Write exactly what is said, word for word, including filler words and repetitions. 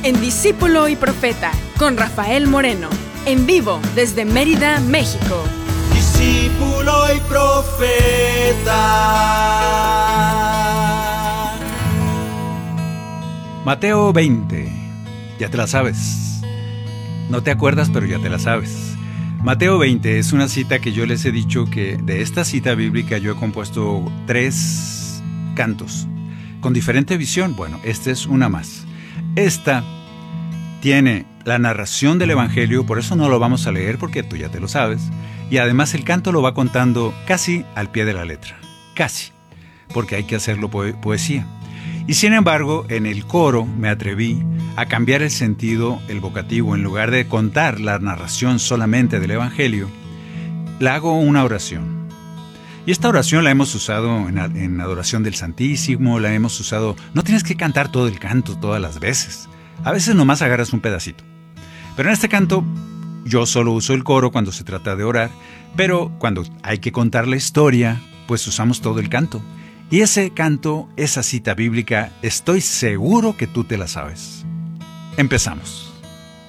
en Discípulo y Profeta con Rafael Moreno, en vivo desde Mérida, México. Discípulo y Profeta. Mateo veinte, ya te la sabes. No te acuerdas, pero ya te la sabes. Mateo veinte es una cita que yo les he dicho que de esta cita bíblica yo he compuesto tres cantos con diferente visión. Bueno, esta es una más. Esta tiene la narración del Evangelio, por eso no lo vamos a leer porque tú ya te lo sabes. Y además el canto lo va contando casi al pie de la letra. Casi, porque hay que hacerlo po- poesía. Y sin embargo, en el coro me atreví a cambiar el sentido, el vocativo. En lugar de contar la narración solamente del Evangelio, la hago una oración. Y esta oración la hemos usado en, en adoración del Santísimo, la hemos usado... No tienes que cantar todo el canto todas las veces. A veces nomás agarras un pedacito. Pero en este canto, yo solo uso el coro cuando se trata de orar, pero cuando hay que contar la historia, pues usamos todo el canto. Y ese canto, esa cita bíblica, estoy seguro que tú te la sabes. Empezamos.